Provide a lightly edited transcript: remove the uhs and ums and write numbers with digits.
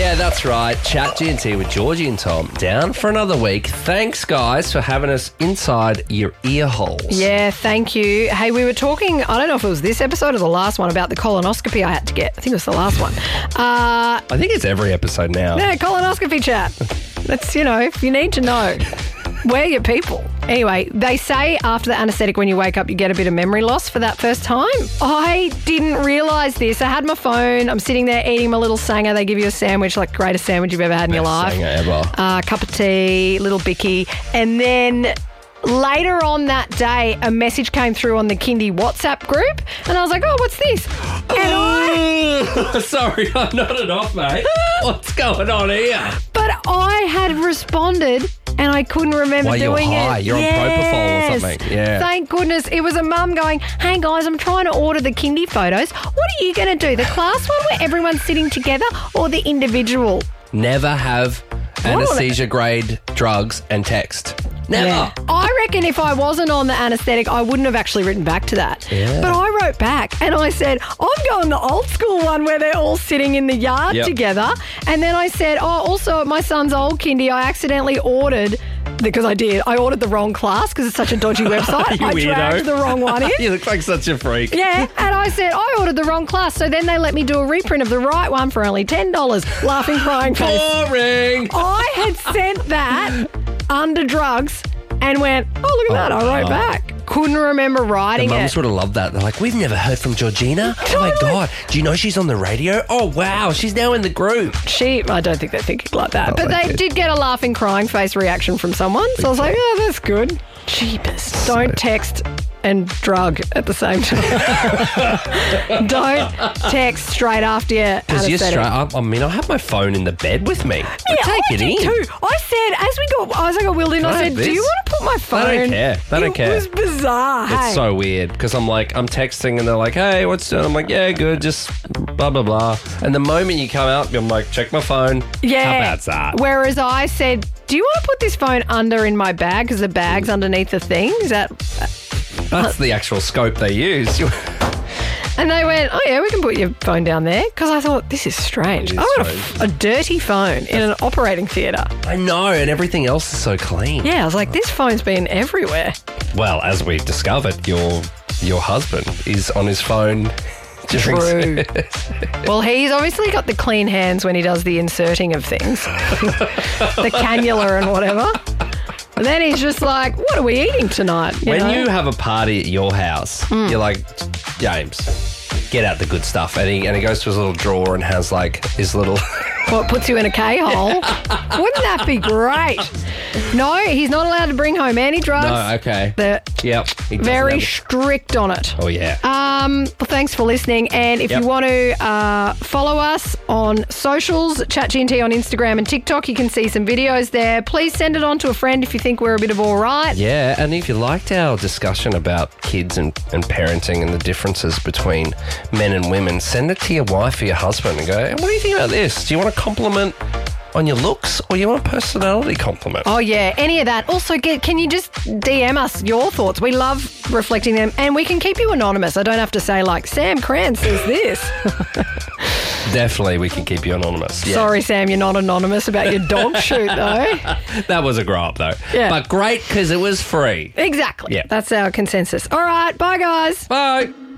Yeah, that's right. Chat GNT with Georgie and Tom down for another week. Thanks, guys, for having us inside your ear holes. Yeah, thank you. Hey, we were talking, I don't know if it was this episode or the last one, about the colonoscopy I had to get. I think it was the last one. I think it's every episode now. Yeah, colonoscopy chat. That's, if you need to know, we're your people. Anyway, they say after the anaesthetic when you wake up you get a bit of memory loss for that first time. I didn't realise this. I had my phone. I'm sitting there eating my little sanger. They give you a sandwich, like the greatest sandwich you've ever had in your life. Sanger ever. Cup of tea, little bicky. And then later on that day, a message came through on the Kindy WhatsApp group. And I was like, oh, what's this? And Sorry, I nodded off, mate. What's going on here? But I had responded and I couldn't remember doing you're high. it. You're on propofol or something. Yeah. Thank goodness. It was a mum going, hey guys, I'm trying to order the Kindy photos. What are you going to do? The class one where everyone's sitting together or the individual? Never have anaesthesia grade drugs and text. Never. Yeah. I reckon if I wasn't on the anaesthetic, I wouldn't have actually written back to that. Yeah. But I wrote back and I said, I'm going the old school one where they're all sitting in the yard together. And then I said, also at my son's old kindy, I accidentally ordered, because I ordered the wrong class because it's such a dodgy website. You I weirdo. dragged the wrong one in. You look like such a freak. Yeah, and I said, I ordered the wrong class. So then they let me do a reprint of the right one for only $10. Laughing, crying face. Boring. I had sent that under drugs and went, oh, look at that. I wrote back. Couldn't remember writing The it. mums would have loved that. They're like, we've never heard from Georgina. Oh, my God. Do you know she's on the radio? Oh, wow. She's now in the group. I don't think they're thinking like that. But they did. did get a laughing, crying face reaction from someone. So I was like, oh, that's good. Jeepers. Don't text and drug at the same time. Don't text straight after your Because you're anaesthetic. straight up. I mean, I have my phone in the bed with me. I take it in. Too. I said, I was like, I willed in, I said, this? do you want to put my phone? They don't care. They don't care. It was bizarre. It's hey? so weird because I'm texting and they're like, hey, what's doing? I'm like, yeah, good, just blah, blah, blah. And the moment you come out, I'm like, check my phone. Yeah. How bad's that? Whereas I said, do you want to put this phone under in my bag because the bag's underneath the thing? Is that... That's the actual scope they use. And they went, oh, yeah, we can put your phone down there. Because I thought, this is strange. It is I got a dirty phone in an operating theatre. I know, and everything else is so clean. Yeah, I was like, this phone's been everywhere. Well, as we discovered, your husband is on his phone. True. Well, he's obviously got the clean hands when he does the inserting of things. The cannula and whatever. And then he's just like, what are we eating tonight? When you have a party at your house, you're like, James, get out the good stuff. And he goes to his little drawer and has like his little... What, puts you in a K-hole? Wouldn't that be great? No, he's not allowed to bring home any drugs. No, okay. They're Yep. very strict on it. Oh, yeah. Well, thanks for listening. And if you want to follow us on socials, ChatGNT on Instagram and TikTok, you can see some videos there. Please send it on to a friend if you think we're a bit of all right. Yeah, and if you liked our discussion about kids and parenting and the differences between men and women, send it to your wife or your husband and go, hey, what do you think about this? Do you want a compliment on your looks or you want a personality compliment? Oh, yeah, any of that. Also, can you just DM us your thoughts? We love reflecting them, and we can keep you anonymous. I don't have to say, like, Sam Cran says this. Definitely, we can keep you anonymous. Yeah. Sorry, Sam, you're not anonymous about your dog shoot, though. That was a grow up, though. Yeah. But great because it was free. Exactly. Yeah. That's our consensus. All right, bye, guys. Bye.